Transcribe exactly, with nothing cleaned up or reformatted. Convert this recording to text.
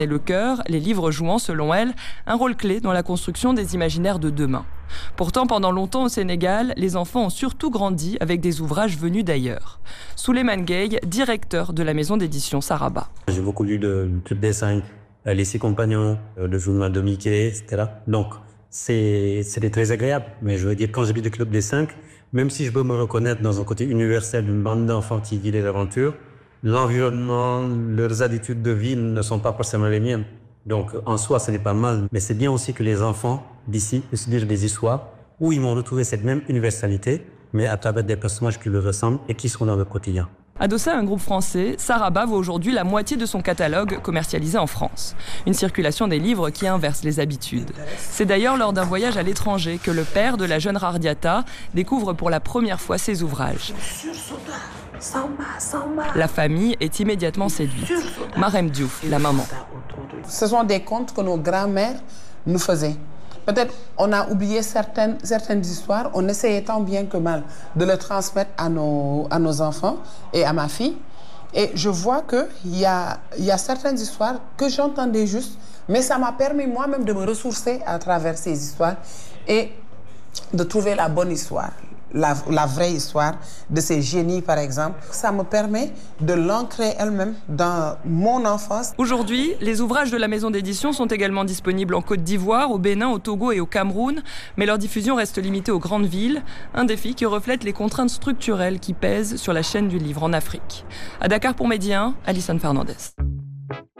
Et le cœur, les livres jouant, selon elle, un rôle clé dans la construction des imaginaires de demain. Pourtant, pendant longtemps au Sénégal, les enfants ont surtout grandi avec des ouvrages venus d'ailleurs. Souleymane Gueye, directeur de la maison d'édition Saraba. J'ai beaucoup lu le Club des Cinq, Les Six Compagnons, le journal de Mickey, et cetera. Donc, c'était très agréable. Mais je veux dire, quand j'ai lu le Club des Cinq, même si je peux me reconnaître dans un côté universel d'une bande d'enfants qui vit des aventures, l'environnement, leurs habitudes de vie ne sont pas forcément les miennes. Donc, en soi, ce n'est pas mal. Mais c'est bien aussi que les enfants d'ici puissent lire des histoires où ils vont retrouver cette même universalité, mais à travers des personnages qui leur ressemblent et qui sont dans leur quotidien. Adossé à un groupe français, Saraba vaut aujourd'hui la moitié de son catalogue commercialisé en France. Une circulation des livres qui inverse les habitudes. C'est d'ailleurs lors d'un voyage à l'étranger que le père de la jeune Rardiata découvre pour la première fois ses ouvrages. La famille est immédiatement séduite. Marem Diouf, la maman. Ce sont des contes que nos grands-mères nous faisaient. Peut-être on a oublié certaines, certaines histoires, on essayait tant bien que mal de les transmettre à nos, à nos enfants et à ma fille. Et je vois qu'il y a, y a certaines histoires que j'entendais juste, mais ça m'a permis moi-même de me ressourcer à travers ces histoires et de trouver la bonne histoire. La, la vraie histoire de ces génies, par exemple. Ça me permet de l'ancrer elle-même dans mon enfance. Aujourd'hui, les ouvrages de la maison d'édition sont également disponibles en Côte d'Ivoire, au Bénin, au Togo et au Cameroun, mais leur diffusion reste limitée aux grandes villes, un défi qui reflète les contraintes structurelles qui pèsent sur la chaîne du livre en Afrique. À Dakar pour Média un, Alison Fernandez.